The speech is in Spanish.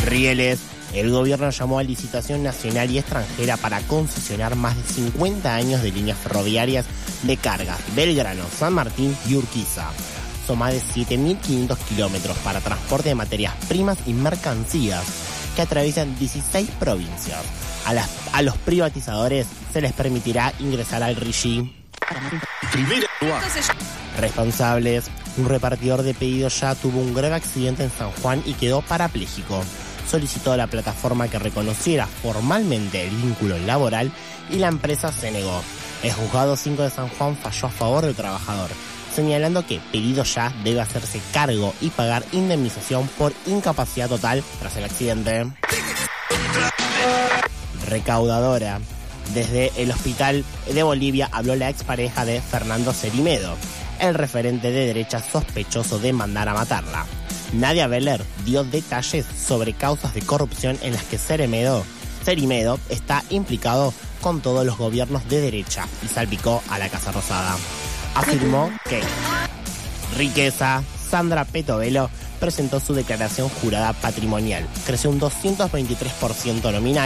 Rieles. El gobierno llamó a licitación nacional y extranjera para concesionar más de 50 años de líneas ferroviarias de cargas Belgrano, San Martín y Urquiza. Son más de 7.500 kilómetros para transporte de materias primas y mercancías que atraviesan 16 provincias. A los privatizadores se les permitirá ingresar al RIGI. Responsables. Un repartidor de pedidos ya tuvo un grave accidente en San Juan y quedó parapléjico. Solicitó a la plataforma que reconociera formalmente el vínculo laboral y la empresa se negó. El juzgado 5 de San Juan falló a favor del trabajador, señalando que Pedido Ya debe hacerse cargo y pagar indemnización por incapacidad total tras el accidente. Recaudadora. Desde el hospital de Bolivia habló la expareja de Fernando Cerimedo, el referente de derecha sospechoso de mandar a matarla. Nadia Beller dio detalles sobre causas de corrupción en las que Cerimedo está implicado con todos los gobiernos de derecha y salpicó a la Casa Rosada. Afirmó que riqueza. Sandra Petovelo presentó su declaración jurada patrimonial. Creció un 223% nominal